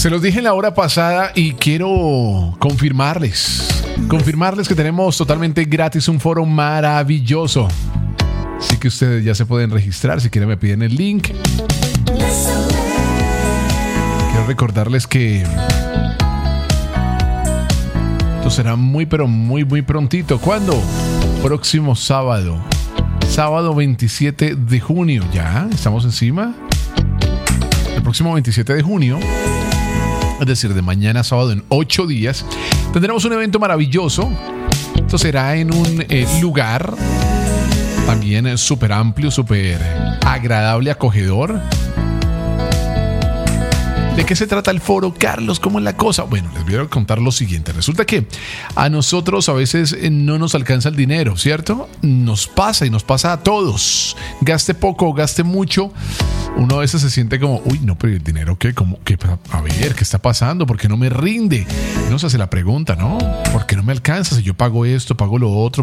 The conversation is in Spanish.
Se los dije en la hora pasada y quiero confirmarles que tenemos totalmente gratis un foro maravilloso. Así que ustedes ya se pueden registrar. Si quieren me piden el link. Quiero recordarles que esto será muy pero muy prontito. ¿Cuándo? Próximo sábado 27 de junio. Ya, estamos encima. El próximo 27 de junio, es decir, de mañana sábado, en 8 días, tendremos un evento maravilloso. Esto será en un lugar también súper amplio, súper agradable, acogedor. ¿De qué se trata el foro, Carlos? ¿Cómo es la cosa? Bueno, les voy a contar lo siguiente. Resulta que a nosotros a veces no nos alcanza el dinero, ¿cierto? Nos pasa y nos pasa a todos. Gaste poco o gaste mucho, uno a veces se siente como, uy, no, pero el dinero, ¿qué? ¿Cómo? ¿Qué? A ver, ¿qué está pasando? ¿Por qué no me rinde? Uno se hace la pregunta, ¿no? ¿Por qué no me alcanza? Si yo pago esto, pago lo otro,